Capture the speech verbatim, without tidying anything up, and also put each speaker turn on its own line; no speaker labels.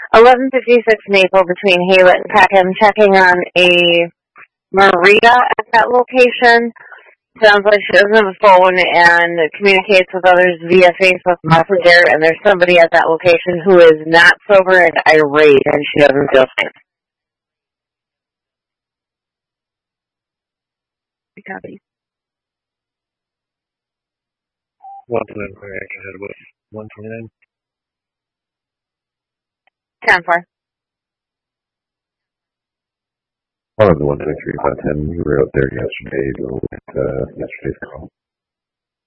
eleven fifty-six Maple between Haylett and Peckham, checking on a Maria at that location. Sounds like she doesn't have a phone and communicates with others via Facebook Messenger, and there's somebody at that location who is not sober and irate, and she doesn't feel safe. Copy.
one twenty-nine, reaction head with one twenty-nine.
ten four.
One of the one twenty-three five ten, we were out there yesterday with uh, yesterday's call.